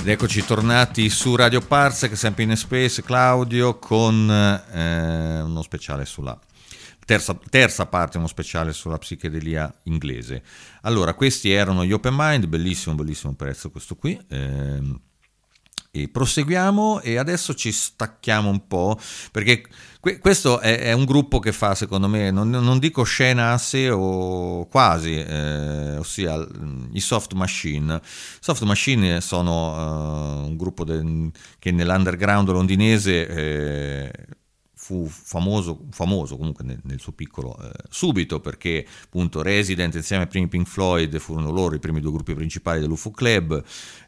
Ed eccoci tornati su Radio Parsec, sempre in Space, Claudio, con uno speciale sulla terza parte, uno speciale sulla psichedelia inglese. Allora, questi erano gli Open Mind, bellissimo pezzo questo qui. E proseguiamo e adesso ci stacchiamo un po', perché questo è un gruppo che fa, secondo me, non dico scena a sé o quasi, ossia i Soft Machine. Soft Machine sono un gruppo che nell'underground londinese fu famoso comunque nel suo piccolo subito, perché appunto Resident insieme ai primi Pink Floyd furono loro i primi due gruppi principali dell'UFO Club.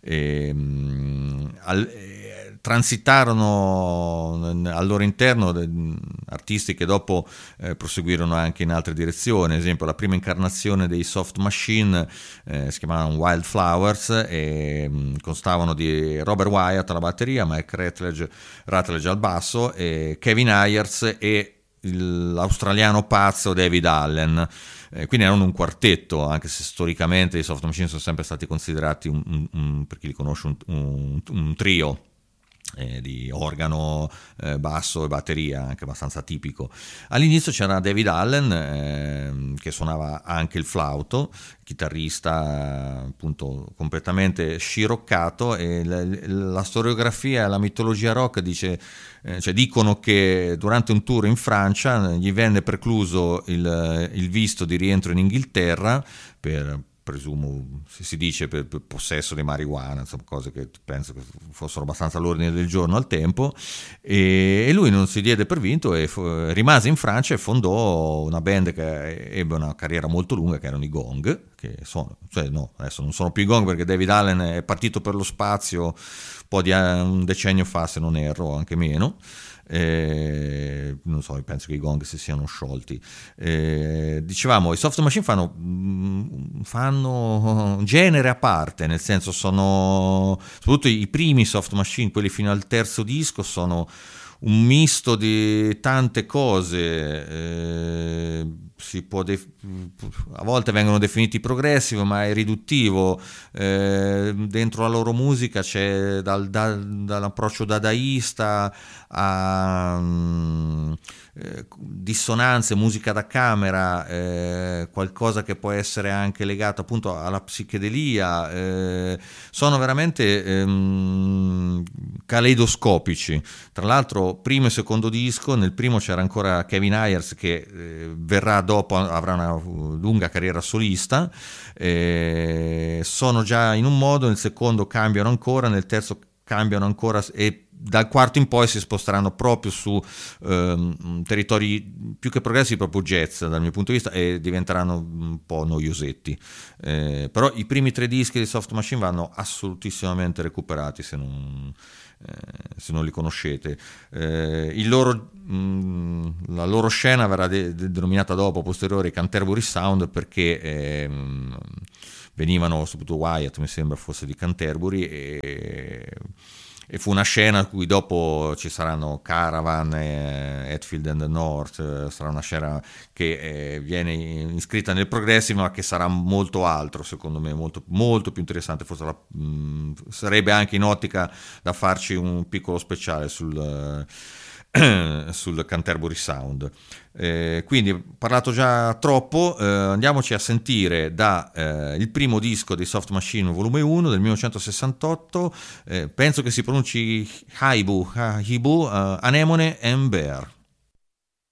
Transitarono al loro interno artisti che dopo proseguirono anche in altre direzioni. Ad esempio, la prima incarnazione dei Soft Machine si chiamavano Wildflowers e constavano di Robert Wyatt alla batteria, Mike Rutledge al basso, e Kevin Ayers e l'australiano pazzo David Allen. Quindi erano un quartetto, anche se storicamente i Soft Machine sono sempre stati considerati per chi li conosce un trio di organo, basso e batteria, anche abbastanza tipico. All'inizio c'era David Allen che suonava anche il flauto, chitarrista appunto completamente sciroccato, e la storiografia e la mitologia rock dicono che durante un tour in Francia gli venne precluso il visto di rientro in Inghilterra presumo, si dice, per possesso di marijuana, insomma, cose che penso che fossero abbastanza all'ordine del giorno al tempo, e lui non si diede per vinto e rimase in Francia e fondò una band che ebbe una carriera molto lunga, che erano i Gong, che adesso non sono più i Gong perché David Allen è partito per lo spazio un po' di un decennio fa, se non erro, anche meno. Non so, penso che i Gong si siano sciolti. Dicevamo, i Soft Machine fanno genere a parte, nel senso sono, soprattutto i primi Soft Machine, quelli fino al terzo disco, sono un misto di tante cose. A volte vengono definiti progressive, ma è riduttivo. Dentro la loro musica c'è dall'approccio dadaista a dissonanze, musica da camera, qualcosa che può essere anche legato appunto alla psichedelia. Sono veramente caleidoscopici. Tra l'altro, primo e secondo disco, nel primo c'era ancora Kevin Ayers, che verrà dopo, avrà una lunga carriera solista. Sono già in un modo, nel secondo cambiano ancora, nel terzo cambiano ancora, e dal quarto in poi si sposteranno proprio su territori più che progressi, proprio jazz dal mio punto di vista, e diventeranno un po' noiosetti. Però i primi tre dischi di Soft Machine vanno assolutissimamente recuperati se non li conoscete. La loro scena verrà denominata dopo, posteriore, Canterbury Sound, perché venivano, soprattutto Wyatt mi sembra fosse di Canterbury, e fu una scena a cui dopo ci saranno Caravan e Hetfield and the North. Sarà una scena che viene iscritta nel progressive, ma che sarà molto altro, secondo me, molto, molto più interessante. Forse sarebbe anche in ottica da farci un piccolo speciale sul Canterbury Sound. Quindi ho parlato già troppo, andiamoci a sentire il primo disco dei Soft Machine, volume 1 del 1968. Penso che si pronunci Hibu, Anemone and Bear.